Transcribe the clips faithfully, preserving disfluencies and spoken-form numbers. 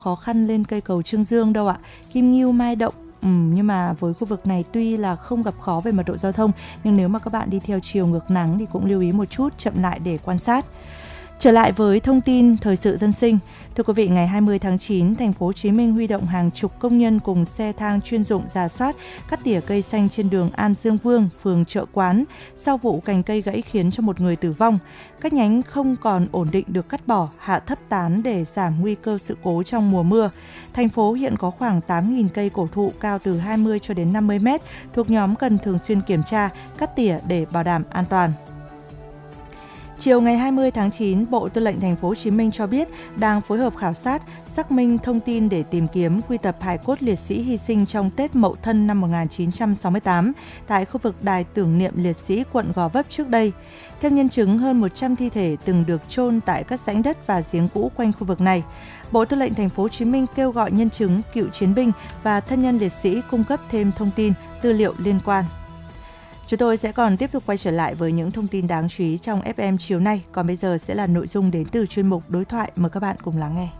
khó khăn lên cây cầu Chương Dương đâu ạ. Kim Ngưu, Mai Động. Ừ, nhưng mà với khu vực này tuy là không gặp khó về mật độ giao thông, nhưng nếu mà các bạn đi theo chiều ngược nắng thì cũng lưu ý một chút, chậm lại để quan sát. Trở lại với thông tin thời sự dân sinh. Thưa quý vị, ngày hai mươi tháng chín, thành phố Hồ Chí Minh huy động hàng chục công nhân cùng xe thang chuyên dụng rà soát, cắt tỉa cây xanh trên đường An Dương Vương, phường Chợ Quán. Sau vụ cành cây gãy khiến cho một người tử vong, các nhánh không còn ổn định được cắt bỏ, hạ thấp tán để giảm nguy cơ sự cố trong mùa mưa. Thành phố hiện có khoảng tám nghìn cây cổ thụ cao từ hai mươi cho đến năm mươi mét, thuộc nhóm cần thường xuyên kiểm tra, cắt tỉa để bảo đảm an toàn. Chiều ngày hai mươi tháng chín, Bộ Tư lệnh Thành phố Hồ Chí Minh cho biết đang phối hợp khảo sát, xác minh thông tin để tìm kiếm quy tập hài cốt liệt sĩ hy sinh trong Tết Mậu Thân năm một nghìn chín trăm sáu mươi tám tại khu vực đài tưởng niệm liệt sĩ quận Gò Vấp trước đây. Theo nhân chứng, hơn một trăm thi thể từng được chôn tại các rãnh đất và giếng cũ quanh khu vực này. Bộ Tư lệnh Thành phố Hồ Chí Minh kêu gọi nhân chứng, cựu chiến binh và thân nhân liệt sĩ cung cấp thêm thông tin, tư liệu liên quan. Chúng tôi sẽ còn tiếp tục quay trở lại với những thông tin đáng chú ý trong ép em chiều nay. Còn bây giờ sẽ là nội dung đến từ chuyên mục Đối thoại. Mời các bạn cùng lắng nghe.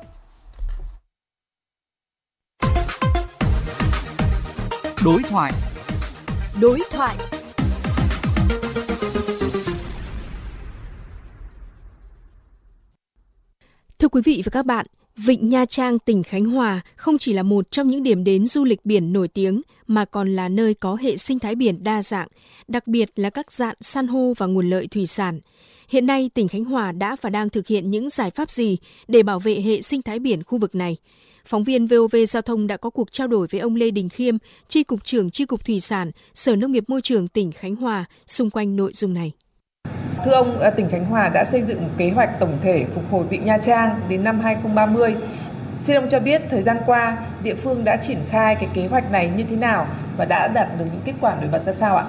Đối thoại. Đối thoại. Thưa quý vị và các bạn, Vịnh Nha Trang, tỉnh Khánh Hòa không chỉ là một trong những điểm đến du lịch biển nổi tiếng mà còn là nơi có hệ sinh thái biển đa dạng, đặc biệt là các rạn san hô và nguồn lợi thủy sản. Hiện nay, tỉnh Khánh Hòa đã và đang thực hiện những giải pháp gì để bảo vệ hệ sinh thái biển khu vực này? Phóng viên vê o vê Giao thông đã có cuộc trao đổi với ông Lê Đình Khiêm, Chi cục trưởng Chi cục Thủy sản, Sở Nông nghiệp Môi trường tỉnh Khánh Hòa xung quanh nội dung này. Thưa ông, tỉnh Khánh Hòa đã xây dựng một kế hoạch tổng thể phục hồi Vịnh Nha Trang đến năm hai không ba không. Xin ông cho biết thời gian qua, địa phương đã triển khai cái kế hoạch này như thế nào và đã đạt được những kết quả nổi bật ra sao ạ?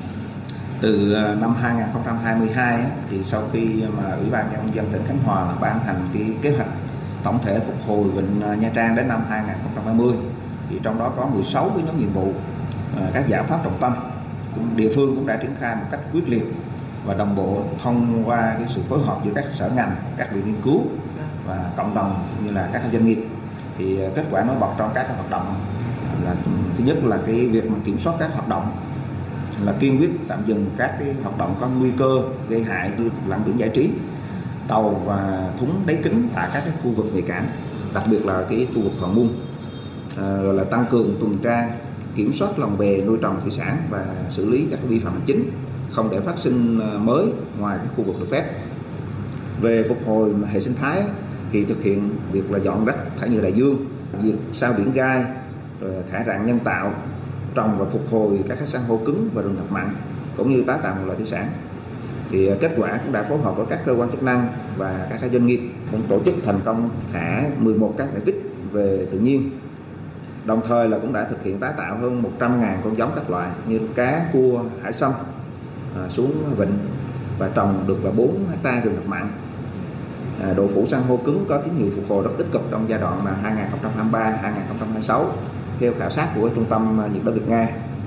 Từ năm hai không hai hai thì sau khi mà Ủy ban Nhân dân tỉnh Khánh Hòa ban hành cái kế hoạch tổng thể phục hồi Vịnh Nha Trang đến năm hai không ba không, thì trong đó có mười sáu cái nhóm nhiệm vụ, các giải pháp trọng tâm. Địa phương cũng đã triển khai một cách quyết liệt và đồng bộ thông qua cái sự phối hợp giữa các sở ngành, các viện nghiên cứu và cộng đồng như là các doanh nghiệp. Thì kết quả nổi bật trong các hoạt động là thứ nhất là cái việc mà kiểm soát các hoạt động, là kiên quyết tạm dừng các cái hoạt động có nguy cơ gây hại như lặn biển giải trí, tàu và thúng đáy kính tại các cái khu vực nhạy cảm, đặc biệt là cái khu vực Hòn Mung, à, rồi là tăng cường tuần tra kiểm soát lồng bè nuôi trồng thủy sản và xử lý các vi phạm hành chính, không để phát sinh mới ngoài cái khu vực được phép. Về phục hồi hệ sinh thái thì thực hiện việc là dọn rác thải nhựa đại dương, diệt sao biển gai, rồi thải rạn nhân tạo, trồng và phục hồi các cái san hô cứng và rừng ngập mặn, cũng như tái tạo một loại thủy sản. Thì kết quả cũng đã phối hợp với các cơ quan chức năng và các doanh nghiệp cũng tổ chức thành công thả mười một cá thể vích về tự nhiên. Đồng thời là cũng đã thực hiện tái tạo hơn một trăm nghìn con giống các loại như cá, cua, hải sâm à, xuống vịnh và trồng được là bốn héc ta rừng ngập mặn. À, độ phủ san hô cứng có tín hiệu phục hồi rất tích cực trong giai đoạn là hai không hai ba đến hai không hai sáu theo khảo sát của Trung tâm nhiệt đới Việt Nga.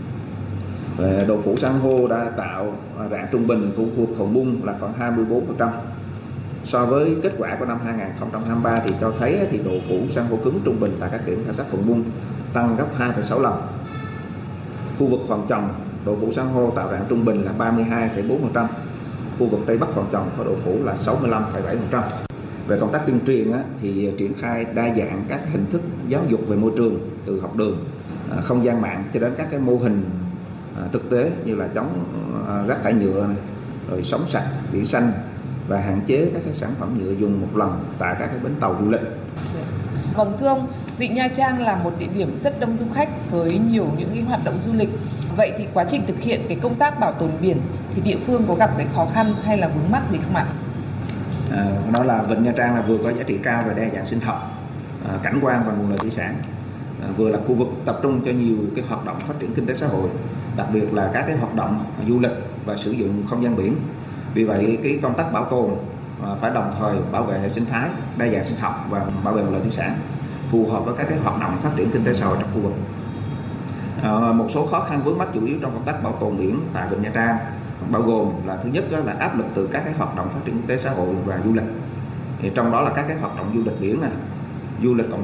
À, độ phủ san hô đã tạo rạn trung bình của khu vực Hòn Mung là khoảng hai mươi bốn phần trăm. So với kết quả của năm hai không hai ba thì cho thấy thì độ phủ san hô cứng trung bình tại các điểm khảo sát Hòn Mung tăng gấp hai phẩy sáu lần. Khu vực Hòn Trầm, độ phủ san hô tạo rạn trung bình là ba mươi hai phẩy bốn phần trăm. Khu vực Tây Bắc Hòn Trầm có độ phủ là sáu mươi lăm phẩy bảy phần trăm. Về công tác tuyên truyền á, thì triển khai đa dạng các hình thức giáo dục về môi trường, từ học đường, không gian mạng cho đến các cái mô hình thực tế như là chống rác thải nhựa này, rồi sống sạch, biển xanh và hạn chế các cái sản phẩm nhựa dùng một lần tại các cái bến tàu du lịch. Vâng, thưa ông, Vịnh Nha Trang là một địa điểm rất đông du khách với nhiều những cái hoạt động du lịch. Vậy thì quá trình thực hiện cái công tác bảo tồn biển thì địa phương có gặp cái khó khăn hay là vướng mắc gì không ạ? À, nó là Vịnh Nha Trang là vừa có giá trị cao về đa dạng sinh học, à, cảnh quan và nguồn lợi thủy sản, à, vừa là khu vực tập trung cho nhiều cái hoạt động phát triển kinh tế xã hội, đặc biệt là các cái hoạt động du lịch và sử dụng không gian biển. Vì vậy cái công tác bảo tồn à, phải đồng thời bảo vệ hệ sinh thái, đa dạng sinh học và bảo vệ nguồn lợi thủy sản, phù hợp với các cái hoạt động phát triển kinh tế xã hội trong khu vực. À, một số khó khăn vướng mắc chủ yếu trong công tác bảo tồn biển tại Vịnh Nha Trang bao gồm là thứ nhất là áp lực từ các cái hoạt động phát triển kinh tế xã hội và du lịch. Thì trong đó là các cái hoạt động du lịch biển này, du lịch cộng